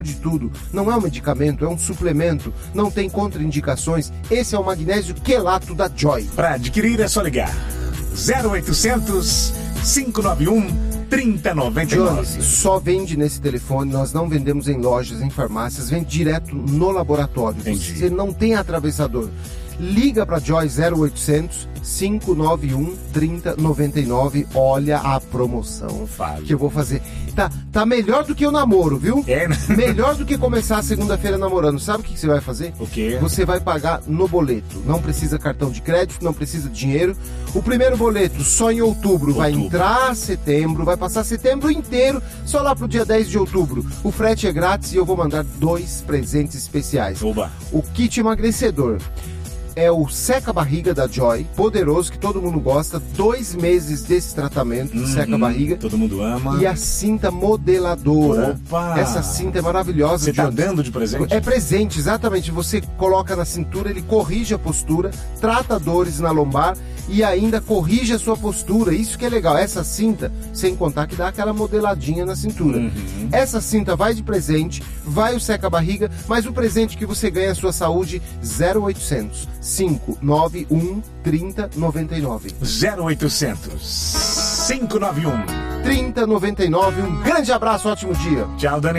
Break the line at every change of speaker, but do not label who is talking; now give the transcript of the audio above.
de tudo, não é um medicamento, é um suplemento, não tem contraindicações. Esse é o magnésio quelato da Joy.
Para adquirir é só ligar 0800 591 3099.
Jones, só vende nesse telefone, nós não vendemos em lojas, em farmácias, vende direto no laboratório.
Entendi.
Você não tem atravessador. Liga para Joy 0800 591 3099. Olha a promoção
Fale.
que eu vou fazer. Tá melhor do que o namoro, viu?
É, né?
Melhor do que começar a segunda-feira namorando. Sabe o que você vai fazer?
O quê?
Você vai pagar no boleto. Não precisa cartão de crédito, não precisa de dinheiro. O primeiro boleto só em outubro. Vai entrar setembro, vai passar setembro inteiro, só lá pro dia 10 de outubro. O frete é grátis e eu vou mandar 2 presentes especiais.
Oba.
O kit emagrecedor. É o seca-barriga da Joy, poderoso, que todo mundo gosta. 2 meses desse tratamento, seca-barriga.
Todo mundo ama.
E a cinta modeladora.
Opa!
Essa cinta é maravilhosa.
Você tá
Jones.
dando de presente?
É presente, exatamente. Você coloca na cintura, ele corrige a postura, trata dores na lombar e ainda corrige a sua postura. Isso que é legal. Essa cinta, sem contar que dá aquela modeladinha na cintura. Essa cinta vai de presente, vai o seca-barriga, mas o presente que você ganha é a sua saúde. 0800 591 3099.
0800 591
3099. Um grande abraço, ótimo dia.
Tchau, Dani.